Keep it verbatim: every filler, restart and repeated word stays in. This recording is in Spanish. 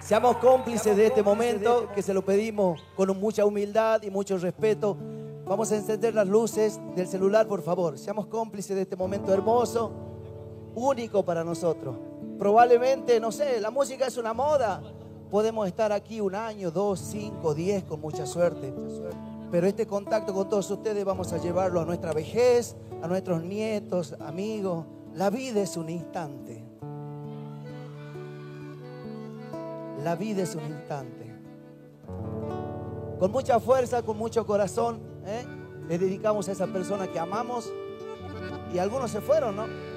Seamos cómplices de este momento que se lo pedimos con mucha humildad y mucho respeto. Vamos a encender las luces del celular, por favor. Seamos cómplices de este momento hermoso, único para nosotros. Probablemente, no sé, la música es una moda. Podemos estar aquí un año, dos, cinco, diez, con mucha suerte. Pero este contacto con todos ustedes vamos a llevarlo a nuestra vejez, a nuestros nietos, amigos. La vida es un instante. La vida es un instante. Con mucha fuerza, con mucho corazón, ¿eh? Le dedicamos a esa persona que amamos. Y algunos se fueron, ¿no?